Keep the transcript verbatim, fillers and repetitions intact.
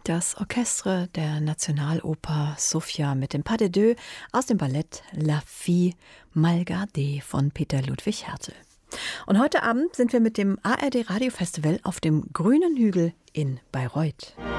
Das Orchestre der Nationaloper Sofia mit dem Pas de deux aus dem Ballett La Fille mal gardée von Peter Ludwig Hertel. Und heute Abend sind wir mit dem A R D Radiofestival auf dem Grünen Hügel in Bayreuth.